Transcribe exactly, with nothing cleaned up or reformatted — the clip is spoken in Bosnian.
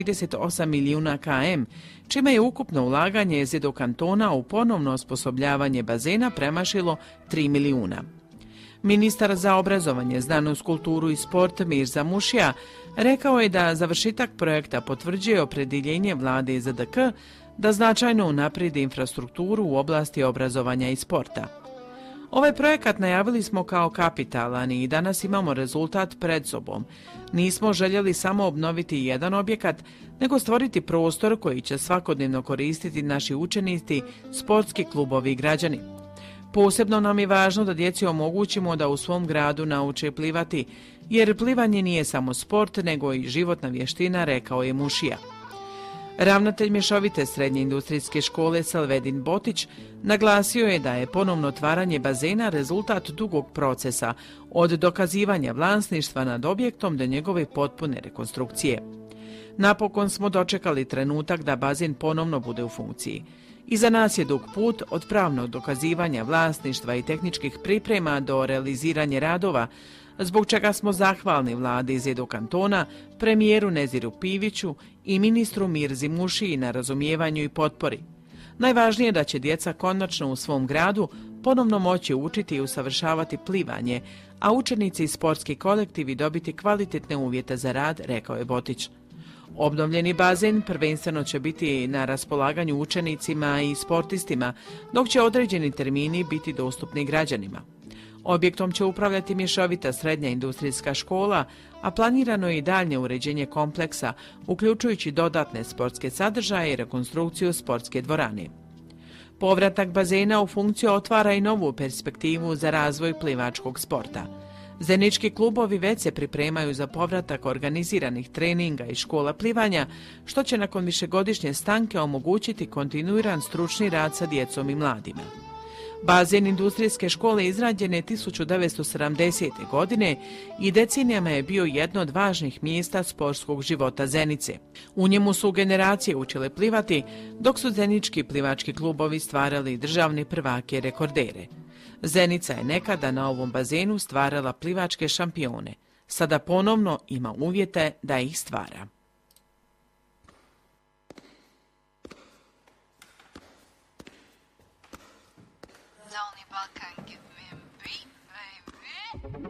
trideset osam milijuna km, čime je ukupno ulaganje Zedo kantona u ponovno osposobljavanje bazena premašilo tri milijuna. Ministar za obrazovanje, znanost, kulturu i sport Mirza Mušija rekao je da završitak projekta potvrđuje opredjeljenje vlade Z D K da značajno unaprijedi infrastrukturu u oblasti obrazovanja i sporta. Ovaj projekat najavili smo kao kapitalan i danas imamo rezultat pred sobom. Nismo željeli samo obnoviti jedan objekat, nego stvoriti prostor koji će svakodnevno koristiti naši učenici, sportski klubovi i građani. Posebno nam je važno da djeci omogućimo da u svom gradu nauče plivati, jer plivanje nije samo sport, nego i životna vještina, rekao je Mušija. Ravnatelj mješovite srednje industrijske škole Selvedin Botić naglasio je da je ponovno otvaranje bazena rezultat dugog procesa od dokazivanja vlasništva nad objektom do njegove potpune rekonstrukcije. Napokon smo dočekali trenutak da bazen ponovno bude u funkciji. Iza nas je dug put od pravnog dokazivanja vlasništva i tehničkih priprema do realiziranja radova, zbog čega smo zahvalni vladi Zedo kantona, premijeru Neziru Piviću i ministru Mirzi Mušiji na razumijevanju i potpori. Najvažnije je da će djeca konačno u svom gradu ponovno moći učiti i usavršavati plivanje, a učenici i sportski kolektivi dobiti kvalitetne uvjete za rad, rekao je Botić. Obnovljeni bazen prvenstveno će biti na raspolaganju učenicima i sportistima, dok će određeni termini biti dostupni građanima. Objektom će upravljati mješovita srednja industrijska škola, a planirano je i daljnje uređenje kompleksa, uključujući dodatne sportske sadržaje i rekonstrukciju sportske dvorane. Povratak bazena u funkciju otvara i novu perspektivu za razvoj plivačkog sporta. Zenički klubovi već se pripremaju za povratak organiziranih treninga i škola plivanja, što će nakon višegodišnje stanke omogućiti kontinuiran stručni rad sa djecom i mladima. Bazen industrijske škole izrađen je tisuću devetsto sedamdesete. godine i decenijama je bio jedno od važnih mjesta sportskog života Zenice. U njemu su generacije učile plivati, dok su zenički plivački klubovi stvarali državne prvake i rekordere. Zenica je nekada na ovom bazenu stvarala plivačke šampione. Sada ponovno ima uvjete da ih stvara. Balkan, give me a beat, baby.